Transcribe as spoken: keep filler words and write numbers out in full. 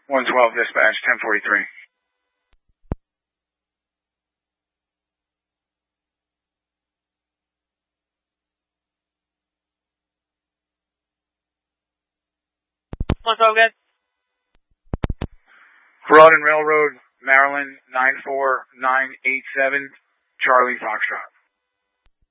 one twelve dispatch, ten forty-three. one twelve, guys. Broad and Railroad, Maryland, nine four nine eight seven, Charlie Foxtrot.